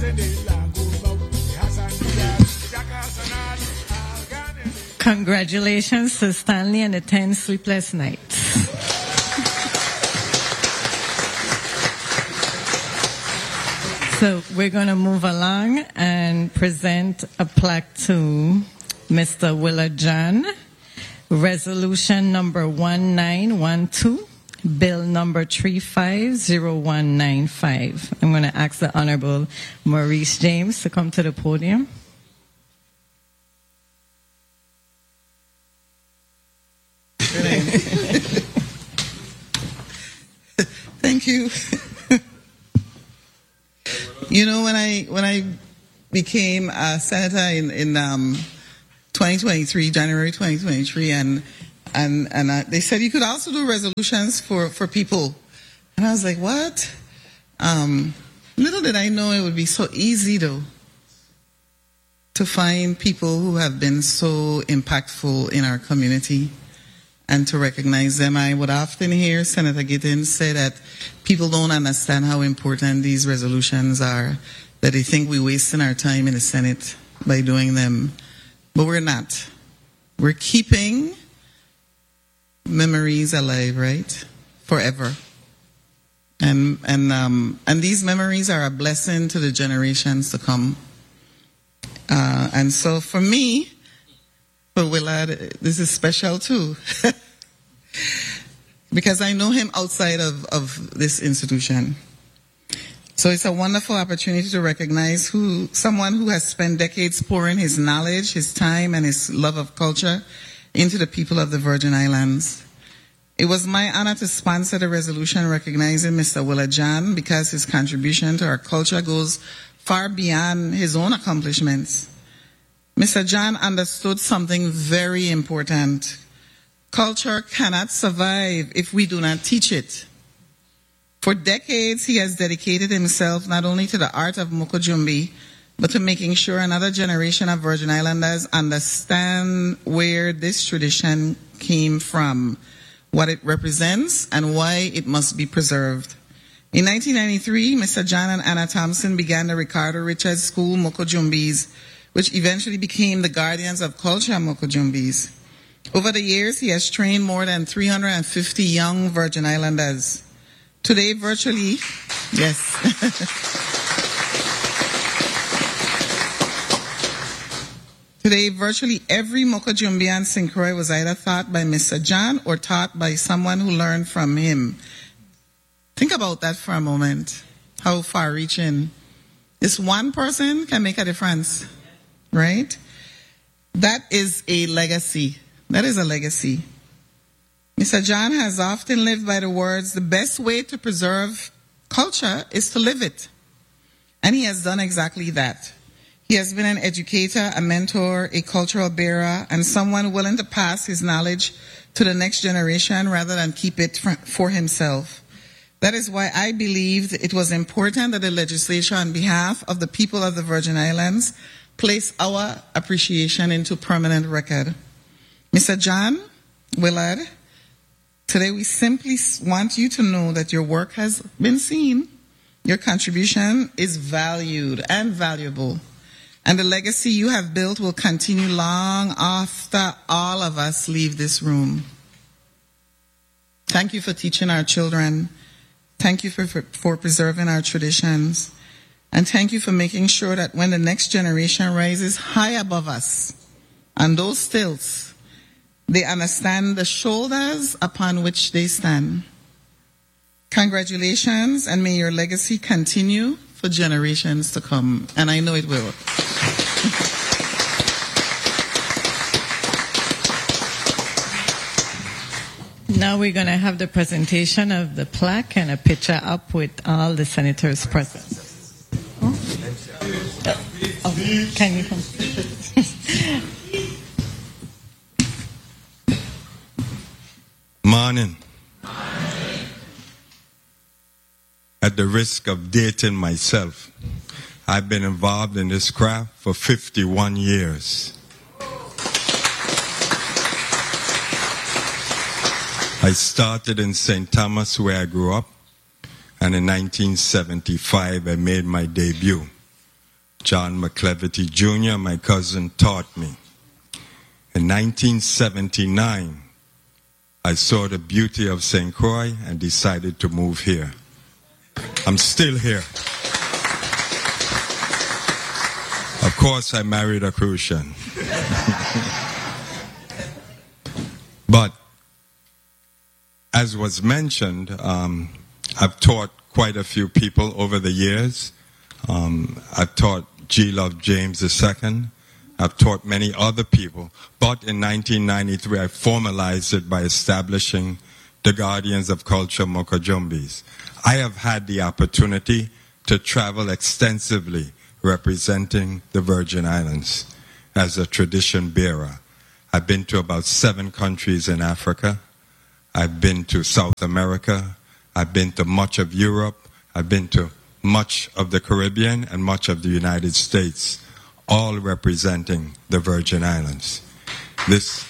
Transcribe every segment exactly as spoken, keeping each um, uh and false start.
Congratulations to Stanley and the ten sleepless nights. So we're going to move along and present a plaque to Mister Willard John. Resolution number one nine one two, bill number three five zero one nine five. I'm going to ask the Honorable Maurice James to come to the podium. Thank you. You know, when I when I became a senator in in um, twenty twenty-three, January twenty twenty-three, and and and uh, they said you could also do resolutions for for people, and I was like, what? Um, little did I know it would be so easy though to find people who have been so impactful in our community and to recognize them. I would often hear Senator Gittins say that people don't understand how important these resolutions are, that they think we're wasting our time in the Senate by doing them. But we're not. We're keeping memories alive, right? Forever. And and um, and these memories are a blessing to the generations to come. Uh, and so for me, for Willard, this is special too. Because I know him outside of, of this institution. So it's a wonderful opportunity to recognize who someone who has spent decades pouring his knowledge, his time, and his love of culture into the people of the Virgin Islands. It was my honor to sponsor the resolution recognizing Mister Willard John because his contribution to our culture goes far beyond his own accomplishments. Mister John understood something very important. Culture cannot survive if we do not teach it. For decades, he has dedicated himself not only to the art of Mokojumbi, but to making sure another generation of Virgin Islanders understand where this tradition came from, what it represents, and why it must be preserved. In nineteen ninety-three, Mister John and Anna Thompson began the Ricardo Richards School Mokojumbis, which eventually became the Guardians of Culture Mokojumbis. Over the years, he has trained more than three hundred fifty young Virgin Islanders. Today, virtually, yes. Today, virtually every Mokojumbian Saint Croix was either taught by Mister John or taught by someone who learned from him. Think about that for a moment, how far-reaching. This one person can make a difference, right? That is a legacy. That is a legacy. Mister John has often lived by the words, the best way to preserve culture is to live it. And he has done exactly that. He has been an educator, a mentor, a cultural bearer, and someone willing to pass his knowledge to the next generation rather than keep it for himself. That is why I believed it was important that the legislature on behalf of the people of the Virgin Islands place our appreciation into permanent record. Mister John Willard, today we simply want you to know that your work has been seen. Your contribution is valued and valuable. And the legacy you have built will continue long after all of us leave this room. Thank you for teaching our children. Thank you for, for, for preserving our traditions. And thank you for making sure that when the next generation rises high above us, on those stilts, they understand the shoulders upon which they stand. Congratulations, and may your legacy continue for generations to come. And I know it will. Now we're going to have the presentation of the plaque and a picture up with all the senators present. Oh, oh can you come? Morning. At the risk of dating myself, I've been involved in this craft for fifty-one years. I started in Saint Thomas, where I grew up, and in nineteen seventy-five I made my debut. John McCleverty Junior, my cousin, taught me. In nineteen seventy-nine, I saw the beauty of Saint Croix and decided to move here. I'm still here. Of course, I married a Crucian. But, as was mentioned, um, I've taught quite a few people over the years. Um, I've taught G. Love James the Second. I've taught many other people. But in nineteen ninety-three, I formalized it by establishing the Guardians of Culture Mokojumbis. I have had the opportunity to travel extensively representing the Virgin Islands as a tradition bearer. I've been to about seven countries in Africa. I've been to South America. I've been to much of Europe. I've been to much of the Caribbean and much of the United States, all representing the Virgin Islands. This,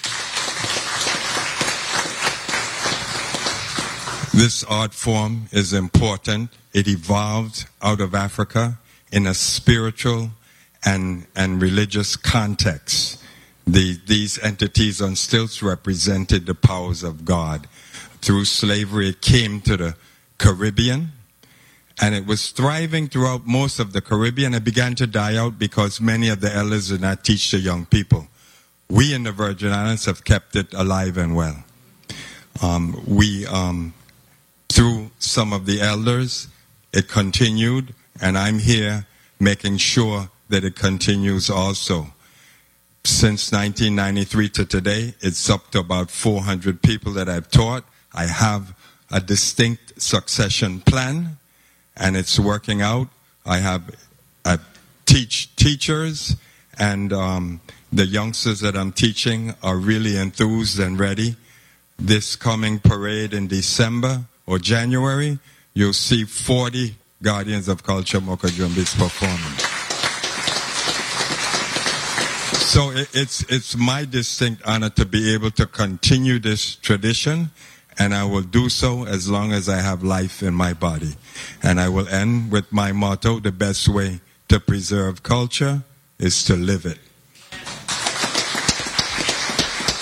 this art form is important. It evolved out of Africa in a spiritual and, and religious context. The, these entities on stilts represented the powers of God. Through slavery, it came to the Caribbean, and it was thriving throughout most of the Caribbean. It began to die out because many of the elders did not teach the young people. We in the Virgin Islands have kept it alive and well. Um, we, um, through some of the elders, it continued, and I'm here making sure that it continues also. Since nineteen ninety-three to today, it's up to about four hundred people that I've taught. I have a distinct succession plan, and it's working out. I have I teach teachers, and um, the youngsters that I'm teaching are really enthused and ready. This coming parade in December or January, you'll see forty Guardians of Culture Mokojumbis performing. So it, it's it's my distinct honor to be able to continue this tradition, and I will do so as long as I have life in my body. And I will end with my motto: the best way to preserve culture is to live it.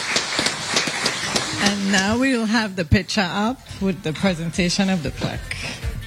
And now we will have the picture up with the presentation of the plaque.